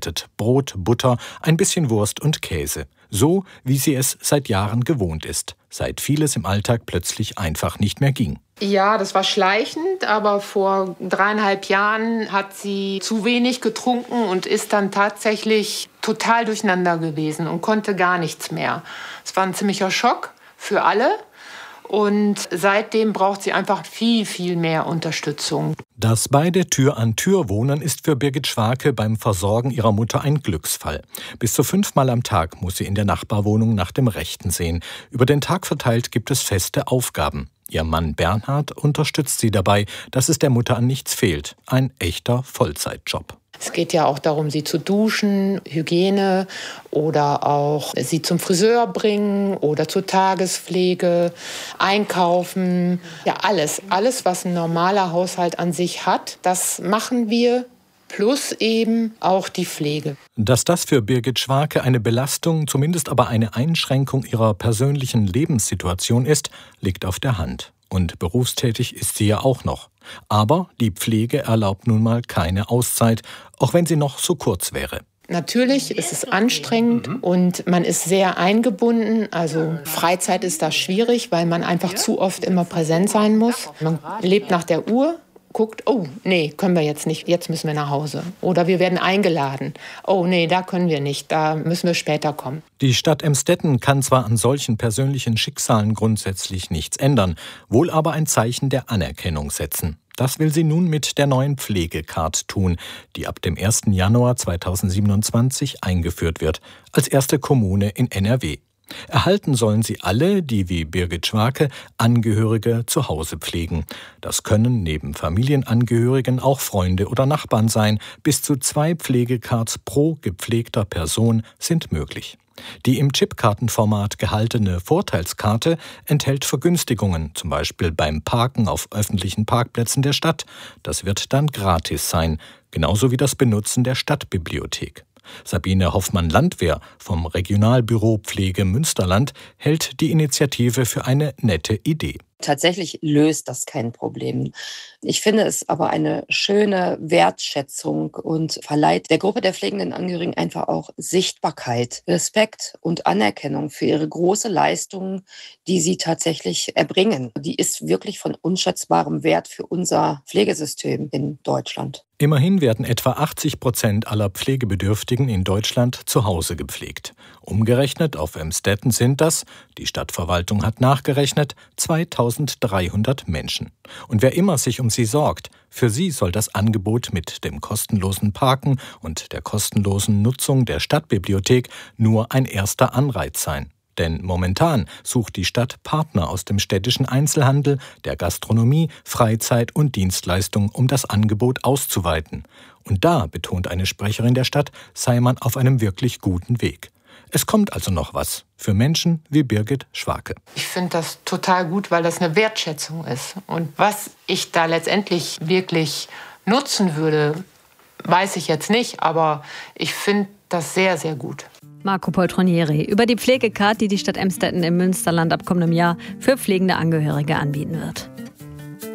zubereitet. Brot, Butter, ein bisschen Wurst und Käse. So, wie sie es seit Jahren gewohnt ist, seit vieles im Alltag plötzlich einfach nicht mehr ging. Ja, das war schleichend, aber vor 3,5 Jahren hat sie zu wenig getrunken und ist dann tatsächlich total durcheinander gewesen und konnte gar nichts mehr. Es war ein ziemlicher Schock für alle. Und seitdem braucht sie einfach viel, viel mehr Unterstützung. Das beide Tür an Tür wohnen ist für Birgit Schwake beim Versorgen ihrer Mutter ein Glücksfall. Bis zu 5-mal am Tag muss sie in der Nachbarwohnung nach dem Rechten sehen. Über den Tag verteilt gibt es feste Aufgaben. Ihr Mann Bernhard unterstützt sie dabei, dass es der Mutter an nichts fehlt. Ein echter Vollzeitjob. Es geht ja auch darum, sie zu duschen, Hygiene oder auch sie zum Friseur bringen oder zur Tagespflege, einkaufen. Ja, alles, was ein normaler Haushalt an sich hat, das machen wir. Plus eben auch die Pflege. Dass das für Birgit Schwake eine Belastung, zumindest aber eine Einschränkung ihrer persönlichen Lebenssituation ist, liegt auf der Hand. Und berufstätig ist sie ja auch noch. Aber die Pflege erlaubt nun mal keine Auszeit, auch wenn sie noch so kurz wäre. Natürlich ist es anstrengend und man ist sehr eingebunden. Also Freizeit ist da schwierig, weil man einfach zu oft immer präsent sein muss. Man lebt nach der Uhr. Guckt, oh, nee, können wir jetzt nicht, jetzt müssen wir nach Hause. Oder wir werden eingeladen. Oh, nee, da können wir nicht, da müssen wir später kommen. Die Stadt Emstetten kann zwar an solchen persönlichen Schicksalen grundsätzlich nichts ändern, wohl aber ein Zeichen der Anerkennung setzen. Das will sie nun mit der neuen Pflegecard tun, die ab dem 1. Januar 2027 eingeführt wird, als erste Kommune in NRW. Erhalten sollen sie alle, die wie Birgit Schwake Angehörige zu Hause pflegen. Das können neben Familienangehörigen auch Freunde oder Nachbarn sein. Bis zu 2 Pflegecards pro gepflegter Person sind möglich. Die im Chipkartenformat gehaltene Vorteilskarte enthält Vergünstigungen, zum Beispiel beim Parken auf öffentlichen Parkplätzen der Stadt. Das wird dann gratis sein, genauso wie das Benutzen der Stadtbibliothek. Sabine Hoffmann-Landwehr vom Regionalbüro Pflege Münsterland hält die Initiative für eine nette Idee. Tatsächlich löst das kein Problem. Ich finde es aber eine schöne Wertschätzung und verleiht der Gruppe der pflegenden Angehörigen einfach auch Sichtbarkeit, Respekt und Anerkennung für ihre große Leistung, die sie tatsächlich erbringen. Die ist wirklich von unschätzbarem Wert für unser Pflegesystem in Deutschland. Immerhin werden etwa 80% aller Pflegebedürftigen in Deutschland zu Hause gepflegt. Umgerechnet auf Emstetten sind das, die Stadtverwaltung hat nachgerechnet, 2300 Menschen. Und wer immer sich um sie sorgt, für sie soll das Angebot mit dem kostenlosen Parken und der kostenlosen Nutzung der Stadtbibliothek nur ein erster Anreiz sein. Denn momentan sucht die Stadt Partner aus dem städtischen Einzelhandel, der Gastronomie, Freizeit und Dienstleistung, um das Angebot auszuweiten. Und da, betont eine Sprecherin der Stadt, sei man auf einem wirklich guten Weg. Es kommt also noch was für Menschen wie Birgit Schwake. Ich finde das total gut, weil das eine Wertschätzung ist. Und was ich da letztendlich wirklich nutzen würde, weiß ich jetzt nicht, aber ich finde das sehr, sehr gut. Marco Poltronieri über die Pflegecard, die die Stadt Emstetten im Münsterland ab kommendem Jahr für pflegende Angehörige anbieten wird.